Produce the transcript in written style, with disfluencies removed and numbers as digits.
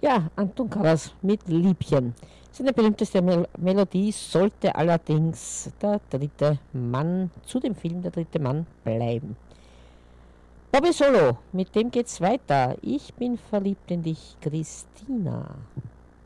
Ja, Anton Karas mit Liebchen. Seine berühmteste Melodie sollte allerdings der dritte Mann zu dem Film Der dritte Mann bleiben. Bobby Solo, mit dem geht's weiter. Ich bin verliebt in dich, Christina.